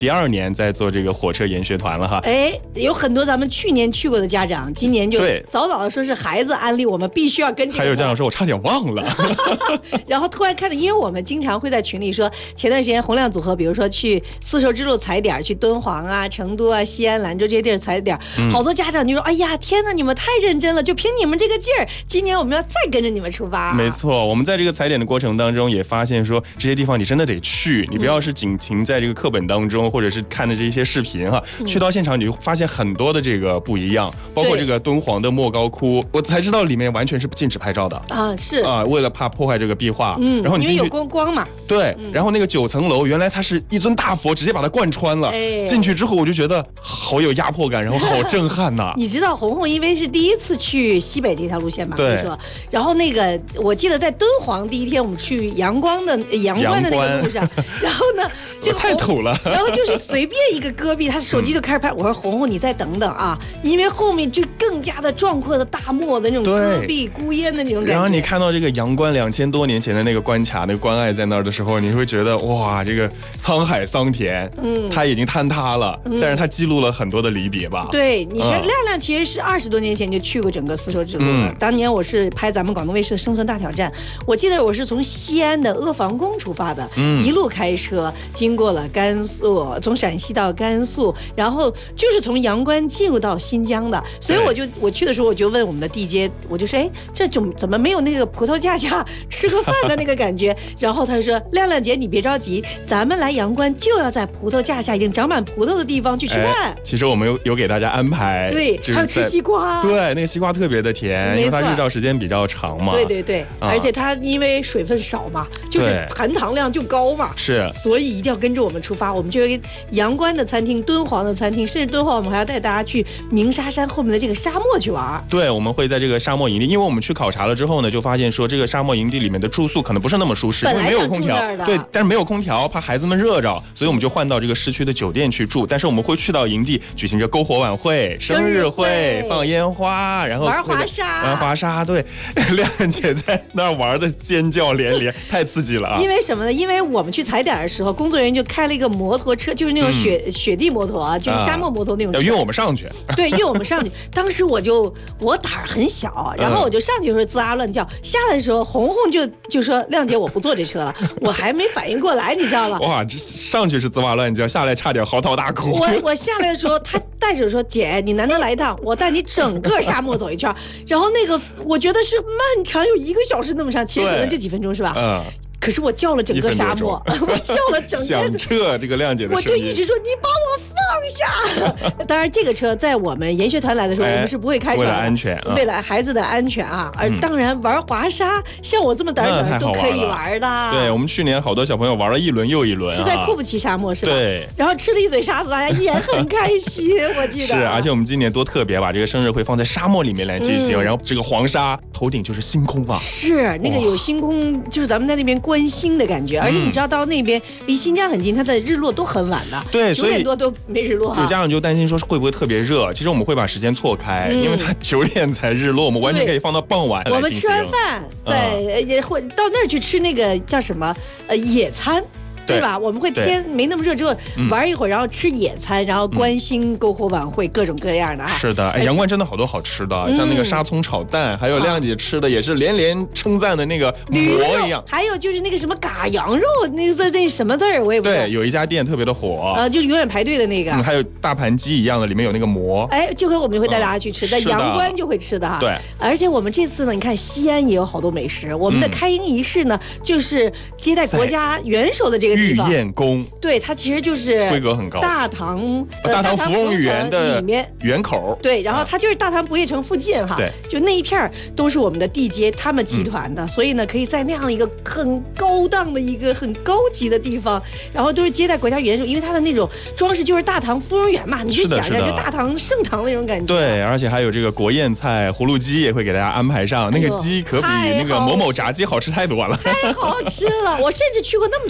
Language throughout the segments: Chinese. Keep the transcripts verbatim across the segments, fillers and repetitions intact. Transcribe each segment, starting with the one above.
第二年在做这个火车研学团了哈。 哎，有很多咱们去年去过的家长，今年就早早的说是孩子安利我们必须要跟这个。 还有家长说我差点忘了， 然后突然看到，因为我们经常会在群里说，前段时间洪亮组合，比如说去丝绸之路踩点，去敦煌啊、成都啊、西安、兰州这些地儿踩点，嗯、好多家长就说：“哎呀，天哪，你们太认真了，就凭你们这个劲儿，今年我们要再跟着你们出发。” 没错，我们在这个踩点的过程当中也发现说，这些地方你真的得去，你不要是仅停在这个课本当中，或者是看的这一些视频哈，嗯、去到现场你就发现很多的这个不一样，包括这个敦煌的莫高窟，我才知道里面完全是禁止拍照的啊，是啊，为了怕破坏这个壁画， 嗯， 然后你进去因为有光光嘛， 对，嗯、然后那个九层楼原来它是一尊大佛，直接把它贯穿了，哎、进去之后我就觉得好有压迫感，然后好震撼呐、啊。 你知道红红因为是第一次去西北这条路线嘛， 对， 说，然后那个我记得在敦煌第一天我们去阳光的阳关的那个路上，然后呢，这个太土了， 然后就是随便一个戈壁，他手机就开始拍，嗯、我说红红你再等等啊，因为后面就更加的壮阔的大漠的那种戈壁孤烟的那种感觉。 然后你看到这个阳关两千多年前的那个关卡，那个关隘在那儿的时候，你会觉得哇，这个沧海桑田，嗯，它已经坍塌了，嗯、但是它记录了很多的离别吧。 对，你说亮亮其实是二十多年前就去过整个丝绸之路了。嗯、当年我是拍咱们广东卫视的《生存大挑战》，我记得我是从西安的阿房宫出发的，嗯、一路开车经过了甘肃，从陕西到甘肃，然后就是从阳关进入到新疆的。所以我就我去的时候，我就问我们的地接，我就说，哎，这种怎么没有那个葡萄架下吃个饭的那个感觉？然后他就说，亮亮姐你别着急，咱们来阳关就要在葡萄架下已经长满葡萄的地方去吃饭。哎、 其实我们有有给大家安排， 对，还有吃西瓜， 对，那个西瓜特别的甜，因为它日照时间比较长嘛。 对对对，啊、而且它因为水分少嘛，就是含糖量就高嘛， 是， 所以一定要跟着我们出发。我们就有一个阳关的餐厅、敦煌的餐厅，甚至敦煌我们还要带大家去鸣沙山后面的这个沙漠去玩。 对，我们会在这个沙漠营地，因为我们去考察了之后呢，就发现说这个沙漠营地里面的住宿可能不是那么舒适，因为没有空调。对，但是没有空调，怕孩子们热着，所以我们就换到这个市区的酒店去住。但是我们会去到营地举行着篝火晚会、生日会、放烟花，然后玩滑沙， 玩滑沙。对，亮姐在那儿玩的尖叫连连，太刺激了啊！ 因为什么呢？因为我们去踩点的时候，工作人员就开了一个摩托车，就是那种雪、嗯、雪地摩托啊，就是沙漠摩托那种车， 要运我们上去。 对，运我们上去。当时我就我胆儿很小，然后我就上去的时候吱啊乱叫，下来的时候红红就就说：“亮姐，我不坐这车了。”我还没反应过来，你知道吗？ 哇，这上去是吱哇乱叫，下来差点嚎啕大哭。 我我下来的时候，他带着说：“姐，你难得来一趟，我带你整个沙漠走一圈。”然后那个我觉得是漫长，有一个小时那么长，其实可能就几分钟是吧？嗯。可是我叫了整个沙漠，我叫了整个响彻这个亮姐的声音， 我就一直说你把我放下。当然，这个车在我们研学团来的时候，哎、我们是不会开出来的， 为了安全、啊， 为了孩子的安全啊。而当然，玩滑沙，像我这么胆小都可以玩的。 对，我们去年好多小朋友玩了一轮又一轮、啊， 是在库布齐沙漠是吧？ 对。 然后吃了一嘴沙子，大家依然很开心。我记得是，而且我们今年多特别，把这个生日会放在沙漠里面来进行，嗯、然后这个黄沙头顶就是星空啊， 是那个有星空，就是咱们在那边观星的感觉。而且你知道到那边离新疆很近，它的日落都很晚的， 对， 九点多都没日落。 有家长就担心说会不会特别热，其实我们会把时间错开，嗯、因为它九点才日落，我们完全可以放到傍晚来进行。 我们吃完饭在也会到那儿去吃那个叫什么呃野餐。对吧？我们会天没那么热之后玩一会儿，然后吃野餐，然后观星、篝火晚会，各种各样的哈。 是的，哎，阳关真的好多好吃的，嗯、像那个沙葱炒蛋，还有亮姐吃的也是连连称赞的那个馍一样。 还有就是那个什么嘎羊肉，那个字那什么字儿我也不知道。 对，有一家店特别的火， 呃，就是永远排队的那个。 嗯，还有大盘鸡一样的，里面有那个馍。 哎，这回我们会带大家去吃，嗯、在阳关就会吃的哈。 对， 而且我们这次呢，你看西安也有好多美食。我们的开营仪式呢，嗯、就是接待国家元首的这个地方。 御宴宫。 对，它其实就是规格很高， 大唐、 呃、大唐芙蓉园的里面园口。 对，然后它就是大唐不夜城附近哈， 对， 就那一片都是我们的地接他们集团的，嗯、所以呢，可以在那样一个很高档的一个很高级的地方，然后都是接待国家元首，因为它的那种装饰就是大唐芙蓉园嘛，你去想一下，就大唐盛唐那种感觉。 对，而且还有这个国宴菜葫芦鸡也会给大家安排上，哎、那个鸡可比那个某某炸鸡好吃太多了， 太好吃了。我甚至去过那么多次西安，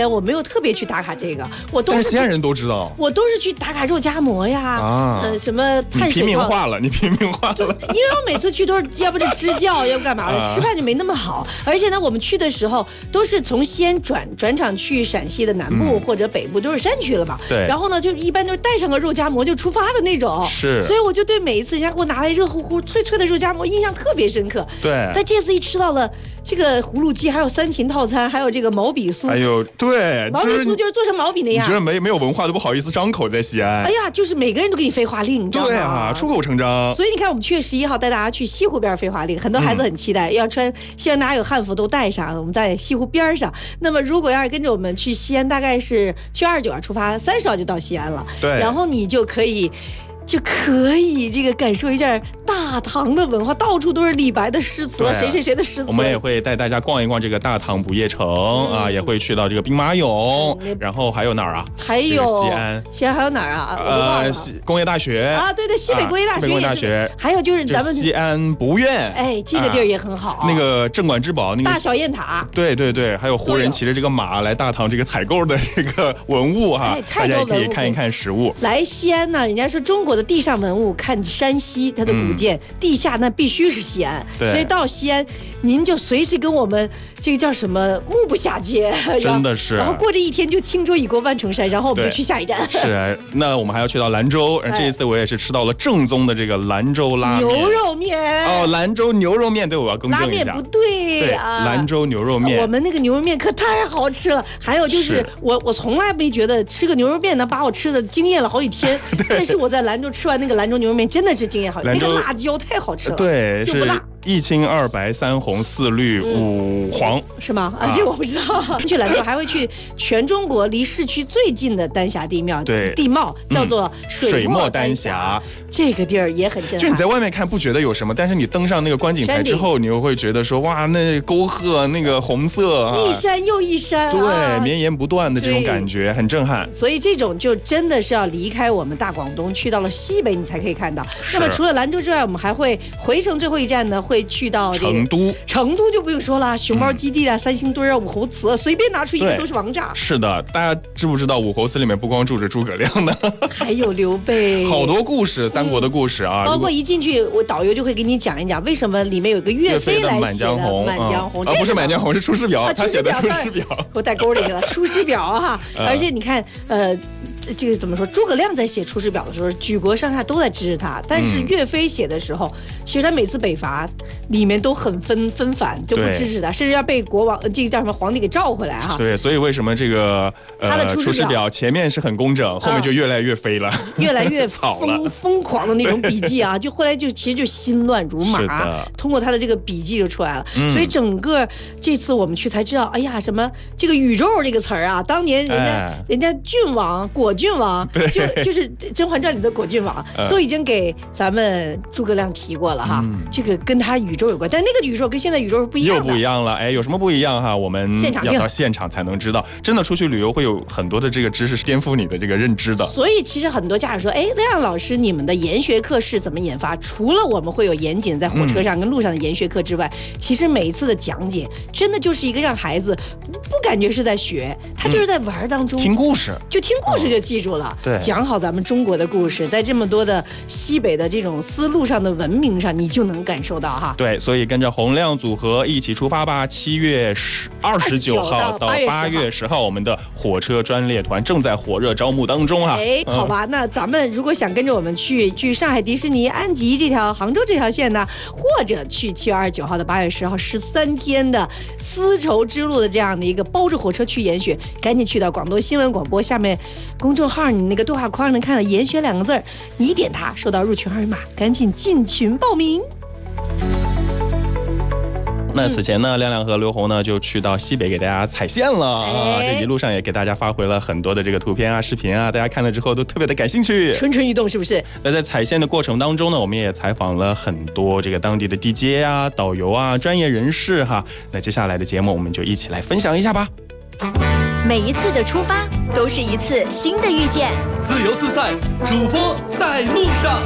我没有特别去打卡这个，我都是。 但是西安人都知道， 我都是去打卡肉夹馍呀，啊，呃，什么碳水。 你平民化了，你平民化了。 因为我每次去都是要不就支教，要不干嘛的，啊、吃饭就没那么好。而且呢，我们去的时候都是从西安转转场去陕西的南部、嗯、或者北部，都是山区了嘛。 对。 然后呢，就一般就带上个肉夹馍就出发的那种。 是。 所以我就对每一次人家给我拿来热乎乎、脆脆的肉夹馍印象特别深刻。 对。 但这次一吃到了这个葫芦鸡，还有三秦套餐，还有这个毛笔酥。 还有对， 毛笔酥就是做成毛笔那样。 你觉得没没有文化都不好意思张口在西安。 哎呀，就是每个人都给你废话令，你知道吗？ 对啊，出口成章。 所以你看，我们七月十一号带大家去西湖边废话令，很多孩子很期待，嗯、要穿，希望大家有汉服都带上。我们在西湖边上。那么如果要是跟着我们去西安，大概是七月二十九号出发，三十号就到西安了。 对。 然后你就可以。就可以这个感受一下大唐的文化，到处都是李白的诗词，谁谁谁的诗词。 我们也会带大家逛一逛这个大唐不夜城、嗯、啊，也会去到这个兵马俑、嗯，然后还有哪儿啊？ 还有、这个、 西安， 西安还有哪儿啊？我都忘了。 工业大学啊，对对，西北工业大学、啊， 西北工业大学。 还有就是咱们西安博物院， 哎，这个地儿也很好。啊、 那个镇馆之宝，那个大小雁塔， 对对对，还有胡人骑着这个马来大唐这个采购的这个文物哈、 哎， 大家也可以看一看实物。 来西安呢，人家说中国的地上文物。看山西它的古建、嗯，地下那必须是西安，所以到西安，您就随时跟我们这个叫什么目不暇接， 真的是。 然后过这一天就轻舟已过万重山，然后我们就去下一站。 是，那我们还要去到兰州，这一次我也是吃到了正宗的这个兰州拉面， 牛肉面哦，兰州牛肉面，对，我要更正一下， 拉面不对， 对啊，兰州牛肉面， 我们那个牛肉面可太好吃了。还有就是，是我我从来没觉得吃个牛肉面能把我吃的惊艳了好几天，但是我在兰州吃完那个兰州牛肉面真的是惊艳好，那个辣椒太好吃了， 对，是一青二白三红四绿五黄，嗯、 是吗？啊，这我不知道。去兰州还会去全中国离市区最近的丹霞地庙， 对， 地貌叫做水墨丹霞， 这个地儿也很震撼。 就你在外面看不觉得有什么，但是你登上那个观景台之后，你又会觉得说，哇，那沟壑那个红色啊， 一山又一山， 对，啊、绵延不断的这种感觉很震撼。 所以这种就真的是要离开我们大广东，去到了西北你才可以看到。那么除了兰州之外，我们还会回程最后一站呢，会去到、这个、 成都。 成都就不用说了，熊猫基地啊、嗯、三星堆啊、武侯祠，随便拿出一个都是王炸。 是的，大家知不知道武侯祠里面不光住着诸葛亮呢， 还有刘备， 好多故事，三国的故事啊。 嗯、包括一进去，我导游就会给你讲一讲，为什么里面有个岳飞来写的《满江红》。满江红、 嗯、啊，不是《满江红》，是《出师表》啊，他写的《出师表》， 我带钩里去了，《出师表》哈。而且你看，呃。这个怎么说？诸葛亮在写《出师表》的时候，举国上下都在支持他。但是岳飞写的时候，嗯、其实他每次北伐里面都很分分反，都不支持他，甚至要被国王这个叫什么皇帝给召回来哈。 对，所以为什么这个呃他的出师表》表前面是很工整，后面就越来越飞了，呃、 越来越草了， 疯狂的那种笔记啊，就后来就其实就心乱如麻。通过他的这个笔记就出来了。嗯、所以整个这次我们去才知道，哎呀，什么这个宇宙这个词儿啊，当年人家、哎、人家郡王果。郡王就就是《甄嬛传》里的果郡王，都已经给咱们诸葛亮提过了哈。嗯、这个跟他宇宙有关，但那个宇宙跟现在宇宙是不一样的， 又不一样了。哎，有什么不一样哈？我们要到现场才能知道。真的出去旅游会有很多的这个知识是颠覆你的这个认知的。 所以其实很多家长说，哎，亮老师，你们的研学课是怎么研发？除了我们会有严谨在火车上跟路上的研学课之外，嗯、其实每一次的讲解真的就是一个让孩子不感觉是在学，他就是在玩当中、 嗯、听故事， 就听故事就。记住了， 对， 讲好咱们中国的故事，在这么多的西北的这种思路上的文明上，你就能感受到哈。 对，所以跟着洪亮组合一起出发吧！七月二十九号到八月十号，我们的火车专列团正在火热招募当中哈。 哎，好吧，嗯、那咱们如果想跟着我们去去上海迪士尼、安吉这条、杭州这条线呢，或者去七月二十九号到八月十号十三天的丝绸之路的这样的一个包着火车去研学，赶紧去到广东新闻广播下面公众号，你那个对话框能看到研学两个字儿，你一点它收到入群二维码，赶紧进群报名。 那此前呢，亮亮和刘红呢就去到西北给大家踩线了啊！ 哎、 这一路上也给大家发回了很多的这个图片啊、视频啊，大家看了之后都特别的感兴趣， 蠢蠢欲动，是不是？ 那在踩线的过程当中呢，我们也采访了很多这个当地的 D J 啊、导游啊、专业人士哈。那接下来的节目，我们就一起来分享一下吧。 每一次的出发都是一次新的遇见， 自由自在，主播在路上。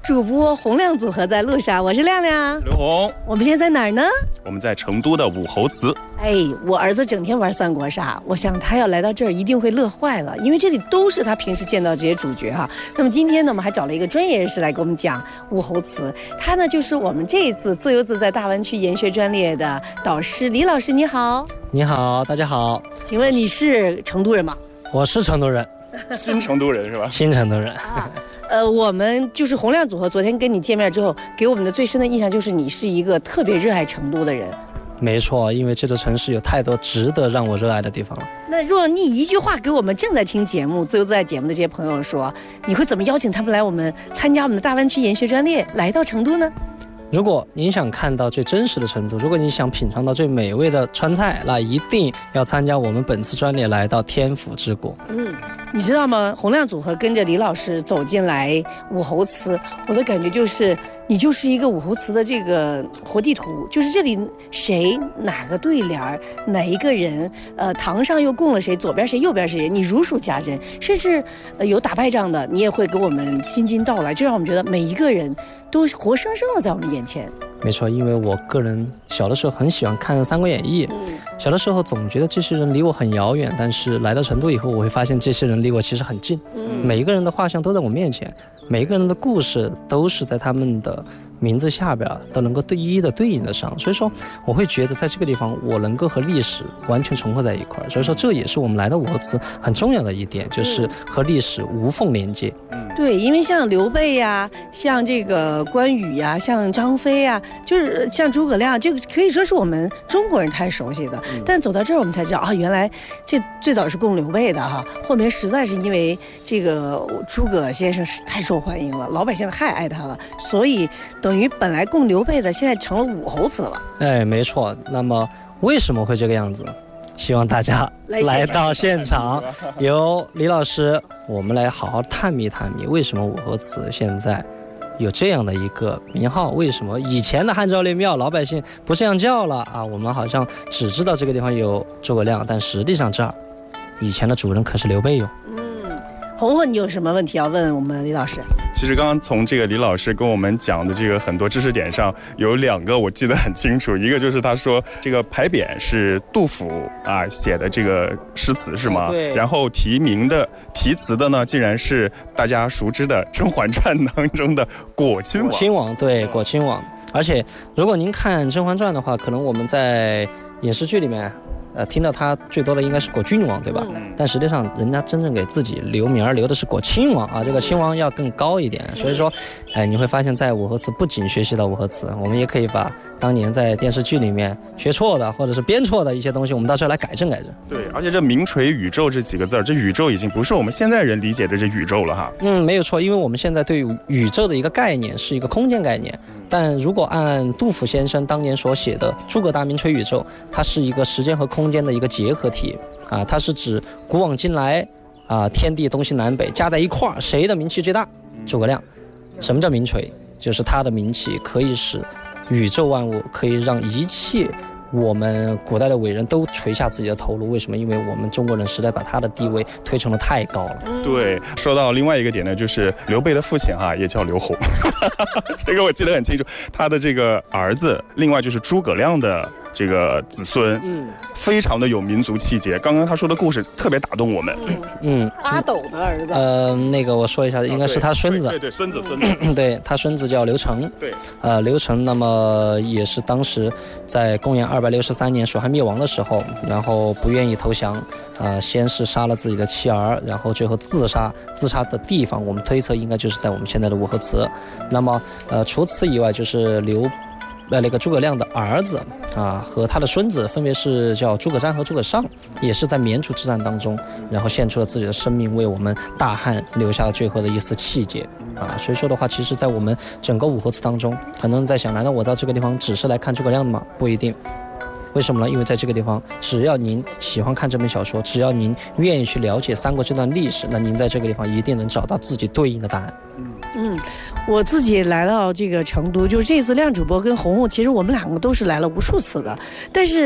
主播洪亮组合在路上，我是亮亮， 刘红。 我们现在在哪儿呢？ 我们在成都的武侯祠。 哎，我儿子整天玩三国杀，我想他要来到这儿一定会乐坏了，因为这里都是他平时见到这些主角哈。那么今天呢，我们还找了一个专业人士来给我们讲武侯祠，他呢就是我们这一次自由自在大湾区研学专列的导师李老师，你好。 你好，大家好。 请问你是成都人吗？ 我是成都人。 新成都人是吧？ 新成都人。 啊呃，我们就是洪亮组合，昨天跟你见面之后，给我们的最深的印象就是你是一个特别热爱成都的人。 没错，因为这座城市有太多值得让我热爱的地方了。 那若你一句话给我们正在听节目、自由自在节目的这些朋友说，你会怎么邀请他们来我们参加我们的大湾区研学专列，来到成都呢？ 如果您想看到最真实的成都，如果你想品尝到最美味的川菜，那一定要参加我们本次专列，来到天府之国。 嗯，你知道吗？洪亮组合跟着李老师走进来武侯祠，我的感觉就是你就是一个武侯祠的这个活地图，就是这里谁哪个对联哪一个人，呃，堂上又供了谁，左边谁右边谁，你如数家珍，甚至、呃、有打败仗的，你也会给我们津津道来，就让我们觉得每一个人都活生生的在我们眼前。 没错，因为我个人小的时候很喜欢看《三国演义》，嗯，小的时候总觉得这些人离我很遥远，但是来到成都以后，我会发现这些人离我其实很近，嗯，每一个人的画像都在我面前，每一个人的故事都是在他们的名字下边都能够对一一的对应得上，所以说我会觉得在这个地方我能够和历史完全重合在一块，所以说这也是我们来到武侯祠很重要的一点，就是和历史无缝连接。 对，因为像刘备呀，像这个关羽呀，像张飞呀，就是像诸葛亮，这个可以说是我们中国人太熟悉的。嗯、但走到这儿，我们才知道啊，原来这最早是供刘备的哈，后面实在是因为这个诸葛先生是太受欢迎了，老百姓太爱他了，所以等于本来供刘备的，现在成了武侯祠了。 哎，没错。那么为什么会这个样子？希望大家来到现场，由李老师，我们来好好探秘探秘，为什么武侯祠现在有这样的一个名号？为什么以前的汉昭烈庙老百姓不这样叫了啊？我们好像只知道这个地方有诸葛亮，但实际上这儿以前的主人可是刘备哟。 嗯，红红，你有什么问题要问我们李老师？ 其实刚刚从这个李老师跟我们讲的这个很多知识点上，有两个我记得很清楚，一个就是他说这个牌匾是杜甫啊写的这个诗词是吗？ 对。 然后题名的题词的呢，竟然是大家熟知的《甄嬛传》当中的果亲王。 亲王，对，果亲王。而且如果您看《甄嬛传》的话，可能我们在影视剧里面。呃，听到他最多的应该是果郡王，对吧？嗯、但实际上，人家真正给自己留名儿留的是果亲王啊，这个亲王要更高一点。所以说，哎，你会发现在武侯祠不仅学习到武侯祠，我们也可以把当年在电视剧里面学错的或者是编错的一些东西，我们到这儿来改正改正。 对，而且这名垂宇宙这几个字儿，这宇宙已经不是我们现在人理解的这宇宙了哈。 嗯，没有错，因为我们现在对于宇宙的一个概念是一个空间概念，但如果按杜甫先生当年所写的“诸葛大名垂宇宙”，它是一个时间和空间的一个结合体啊，它是指古往今来啊，天地东西南北加在一块儿，谁的名气最大？诸葛亮。什么叫名垂？就是他的名气可以使宇宙万物，可以让一切我们古代的伟人都垂下自己的头颅。为什么？因为我们中国人实在把他的地位推崇的太高了。 对，说到另外一个点呢，就是刘备的父亲哈、啊、也叫刘宏这个我记得很清楚，他的这个儿子，另外就是诸葛亮的这个子孙，嗯，非常的有民族气节。刚刚他说的故事特别打动我们。 嗯，阿斗的儿子。 呃，那个我说一下，应该是他孙子。 对 对, 对, 对，孙子孙子。 对，他孙子叫刘成。 对。 呃，刘成那么也是当时在公元二百六十三年蜀汉灭亡的时候，然后不愿意投降，呃，先是杀了自己的妻儿，然后最后自杀。自杀的地方，我们推测应该就是在我们现在的武侯祠。那么，呃，除此以外，就是刘。呃，那个诸葛亮的儿子啊，和他的孙子分别是叫诸葛瞻和诸葛尚，也是在绵竹之战当中，然后献出了自己的生命，为我们大汉留下了最后的一丝气节啊。所以说的话，其实在我们整个武侯祠当中，很多人在想，难道我到这个地方只是来看诸葛亮的吗？不一定。为什么呢？因为在这个地方，只要您喜欢看这本小说，只要您愿意去了解三国这段历史，那您在这个地方一定能找到自己对应的答案。 嗯，我自己来到这个成都，就是这次亮主播跟红红，其实我们两个都是来了无数次的。但是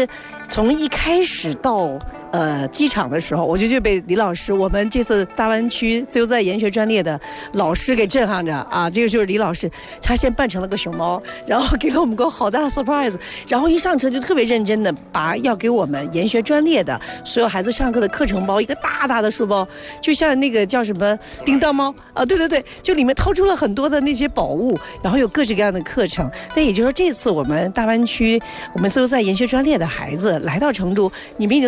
从一开始到呃机场的时候，我就就被李老师，我们这次大湾区自由自在研学专列的老师给震撼着啊！这个就是李老师，他先扮成了个熊猫，然后给了我们个好大 surprise， 然后一上车就特别认真的把要给我们研学专列的所有孩子上课的课程包，一个大大的书包，就像那个叫什么叮当猫啊，对对对，就里面掏出了很多的那些宝物，然后有各式各样的课程。那也就是说，这次我们大湾区我们自由自在研学专列的孩子来到成都，你们已经